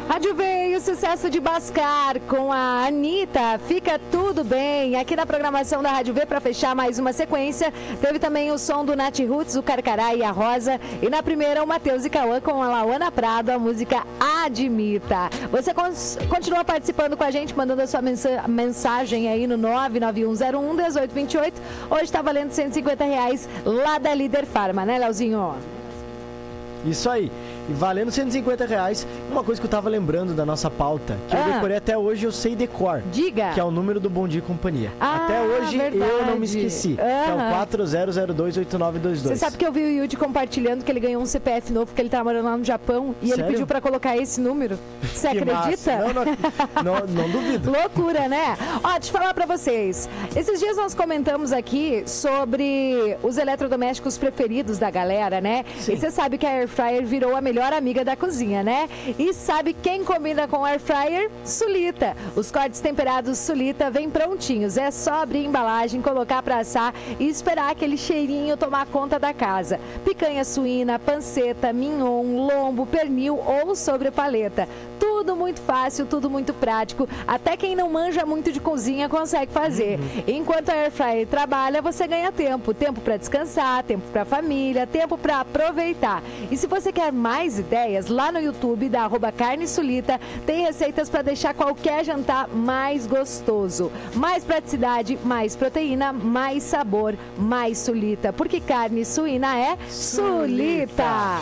Rádio V e o sucesso de Bascar com a Anitta, Fica Tudo Bem. Aqui na programação da Rádio V, para fechar mais uma sequência, teve também o som do Nath Roots, o Carcará e a Rosa. E na primeira, o Matheus e Cauã com a Lauana Prado, a música Admita. Você continua participando com a gente, mandando a sua mensagem aí no 991011828. Hoje está valendo R$150 lá da Líder Farma, né, Leozinho? Isso aí. E valendo R$150, uma coisa que eu tava lembrando da nossa pauta, que eu decorei até hoje, eu sei decor. Diga. Que é o número do Bom Dia e Companhia. Até hoje verdade. Eu não me esqueci. Que é o 40028922. Você sabe que eu vi o Yudi compartilhando que ele ganhou um CPF novo, que ele tá morando lá no Japão, e Sério? ele pediu pra colocar esse número. Você acredita? Não duvido. Loucura, né? Ó, deixa eu falar pra vocês. Esses dias nós comentamos aqui sobre os eletrodomésticos preferidos da galera, né? Sim. E você sabe que a Air Fryer virou a melhor amiga da cozinha, né? E sabe quem combina com Air Fryer? Sulita. Os cortes temperados Sulita vêm prontinhos. É só abrir a embalagem, colocar pra assar e esperar aquele cheirinho tomar conta da casa. Picanha suína, panceta, mignon, lombo, pernil ou sobrepaleta. Tudo muito fácil, tudo muito prático. Até quem não manja muito de cozinha consegue fazer. Enquanto a Air Fryer trabalha, você ganha tempo. Tempo para descansar, tempo para família, tempo para aproveitar. E se você quer mais ideias, lá no YouTube da @carnesulita tem receitas para deixar qualquer jantar mais gostoso. Mais praticidade, mais proteína, mais sabor, mais Sulita. Porque carne suína é Sulita.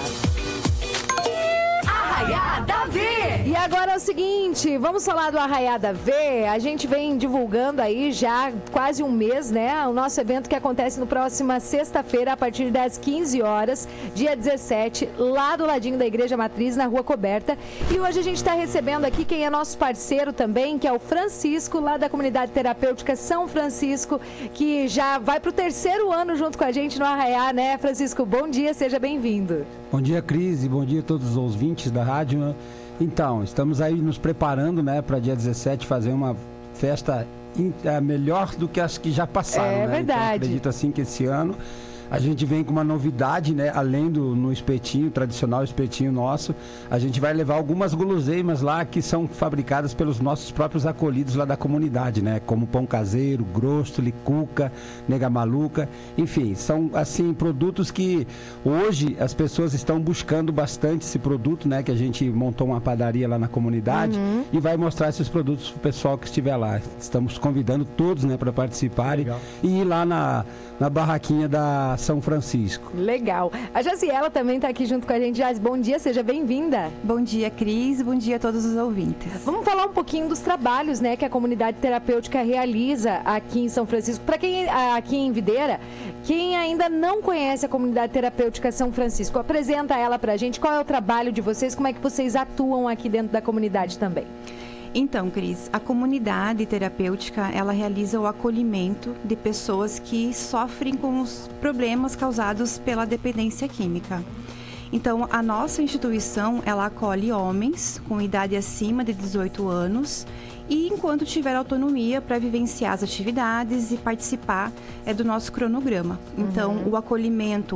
Arraiada V! E agora é o seguinte, vamos falar do Arraiada V. A gente vem divulgando aí já quase um mês, né? O nosso evento que acontece no próxima sexta-feira, a partir das 15 horas, dia 17, lá do ladinho da Igreja Matriz, na Rua Coberta. E hoje a gente está recebendo aqui quem é nosso parceiro também, que é o Francisco, lá da Comunidade Terapêutica São Francisco, que já vai para o 3º ano junto com a gente no Arraiá, né, Francisco? Bom dia, seja bem-vindo. Bom dia, Cris, e bom dia a todos os ouvintes da rádio, né? Então, estamos aí nos preparando, né, para dia 17 fazer uma festa melhor do que as que já passaram, né? Verdade. Então, acredito assim que esse ano a gente vem com uma novidade, né? Além no espetinho, tradicional espetinho nosso, a gente vai levar algumas guloseimas lá que são fabricadas pelos nossos próprios acolhidos lá da comunidade, né? Como pão caseiro, grostoli, cuca, nega maluca, enfim, são assim produtos que hoje as pessoas estão buscando bastante esse produto, né? Que a gente montou uma padaria lá na comunidade e vai mostrar esses produtos pro pessoal que estiver lá. Estamos convidando todos, né, para participarem. Legal. E ir lá na barraquinha da São Francisco. Legal. A Jaciela também está aqui junto com a gente. Jaz, bom dia, seja bem-vinda. Bom dia, Cris. Bom dia a todos os ouvintes. Vamos falar um pouquinho dos trabalhos, né, que a comunidade terapêutica realiza aqui em São Francisco. Para quem aqui em Videira, quem ainda não conhece a comunidade terapêutica São Francisco, apresenta ela para a gente. Qual é o trabalho de vocês? Como é que vocês atuam aqui dentro da comunidade também? Então, Cris, a comunidade terapêutica, ela realiza o acolhimento de pessoas que sofrem com os problemas causados pela dependência química. Então, a nossa instituição, ela acolhe homens com idade acima de 18 anos e enquanto tiver autonomia para vivenciar as atividades e participar do nosso cronograma. Então, o acolhimento